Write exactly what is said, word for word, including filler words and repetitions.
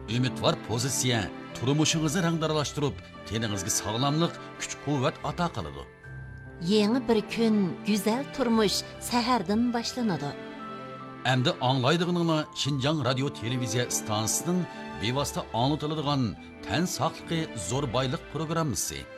Ümidvar pozitsiya turmushingizni rangdaralashtirib, teningizga sog'lomlik, kuch-quvvat ato qiladi. Yeni bir kun, güzel turmuş sahardan boshlanadi. Endi anglaydig'iningni Xinjiang radio televiziya stansiyasining bevosita anlatiladigan tan saqligi zo'r boylik programmasi.